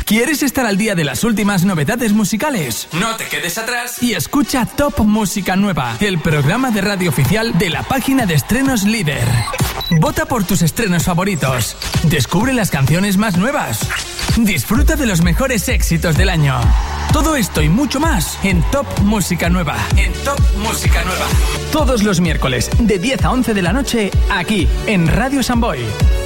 ¿Quieres estar al día de las últimas novedades musicales? No te quedes atrás y escucha Top Música Nueva, el programa de radio oficial de la página de estrenos líder. Vota por tus estrenos favoritos. Descubre las canciones más nuevas. Disfruta de los mejores éxitos del año. Todo esto y mucho más en Top Música Nueva. En Top Música Nueva. Todos los miércoles de 10 a 11 de la noche, aquí en Radio Samboy.